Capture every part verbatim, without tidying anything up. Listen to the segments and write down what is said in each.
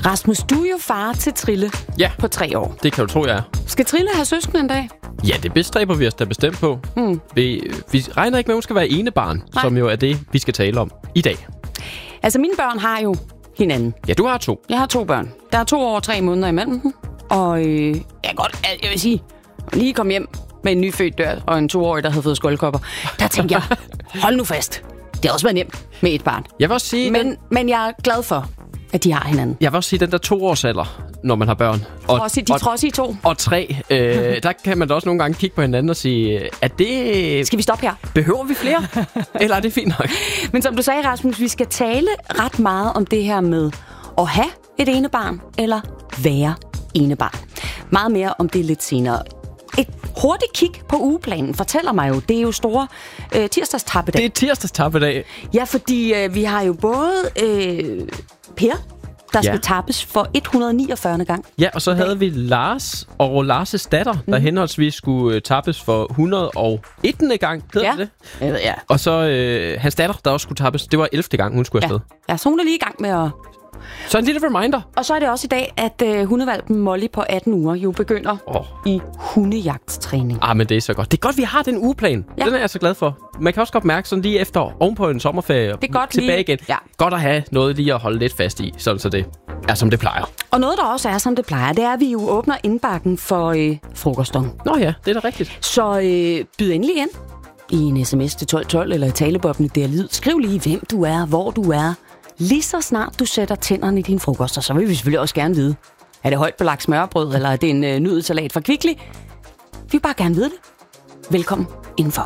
Rasmus, du er jo far til Trille Ja. på tre år. Det kan du tro, jeg er. Skal Trille have søskende en dag? Ja, det bestræber vi os da bestemt på. Mm. Vi, vi regner ikke med, at hun skal være enebarn, Nej. som jo er det, vi skal tale om i dag. Altså, mine børn har jo hinanden. Ja, du har to. Jeg har to børn. Der er to år og tre måneder imellem dem. Og øh, jeg, kan godt, jeg vil sige, lige kom hjem med en nyfødt dør og en toårig, der havde fået skuldkopper. Der tænkte jeg, hold nu fast. Det har også været nemt med et barn. Jeg vil også sige... Men, den... men jeg er glad for, at de har hinanden. Jeg vil også sige, den der toårsalder, når man har børn. Og, Trods, de trods i to. Og tre. Øh, der kan man da også nogle gange kigge på hinanden og sige, er det... Skal vi stoppe her? Behøver vi flere? Eller er det fint nok? Men som du sagde, Rasmus, vi skal tale ret meget om det her med at have et enebarn, eller være enebarn. Meget mere om det lidt senere. Et hurtigt kig på ugeplanen fortæller mig jo, det er jo store øh, tirsdagstappedag. Det er tirsdagstappedag. Ja, fordi øh, vi har jo både øh, Per, der ja. skal tappes for et hundrede og niogfyrre gang. Ja, og så havde vi Lars og Lars' datter, der mm. henholdsvis skulle tappes for et hundrede og eten gang. Hedder ja. det? Ja. ja. Og så øh, hans datter, der også skulle tappes, det var ellevte gang, hun skulle afsted. Ja. ja, så hun er lige i gang med at... Så en lille reminder. Og så er det også i dag, at øh, hundevalpen Molly på atten uger jo begynder oh. i hundejagtstræning. Ah, men det er så godt. Det er godt, vi har den ugeplan. Ja. Den er jeg så glad for. Man kan også godt mærke sådan lige efter, ovenpå en sommerferie, det er godt tilbage lige. igen. Ja. Godt at have noget lige at holde lidt fast i, sådan så det er, som det plejer. Og noget, der også er, som det plejer, det er, at vi jo åbner indbakken for øh, frokostdong. Nå ja, det er da rigtigt. Så øh, byd endelig ind i en sms til tolv tolv eller i talebobben der lyd. Skriv lige, hvem du er, hvor du er. Lige så snart du sætter tænderne i din frokost, og så vil vi selvfølgelig også gerne vide, er det højt belagt smørbrød, eller er det en øh, nudelsalat fra Kvickly? Vi vil bare gerne vide det. Velkommen indenfor.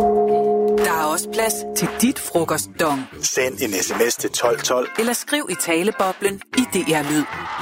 Der er også plads til dit frokostdong. Send en sms til tolv tolv. Eller skriv i taleboblen i D R Lyd.